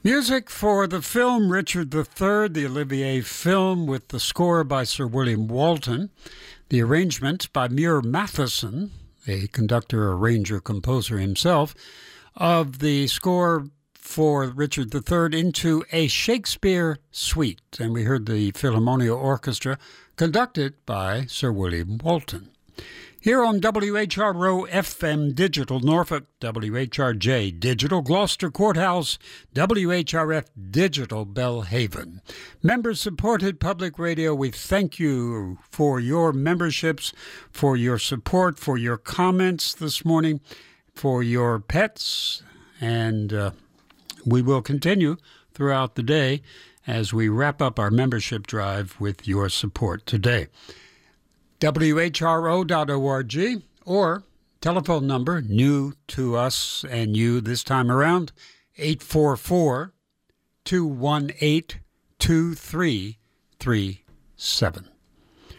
Music for the film Richard III, the Olivier film, with the score by Sir William Walton, the arrangement by Muir Matheson, a conductor, arranger, composer himself, of the score for Richard III into a Shakespeare suite. And we heard the Philharmonia Orchestra conducted by Sir William Walton. Here on WHRO FM Digital Norfolk, WHRJ Digital Gloucester Courthouse, WHRF Digital Belhaven. Member-supported public radio, we thank you for your memberships, for your support, for your comments this morning, for your pets, and we will continue throughout the day as we wrap up our membership drive with your support today. WHRO.org or telephone number new to us and you this time around, 844-218-2337.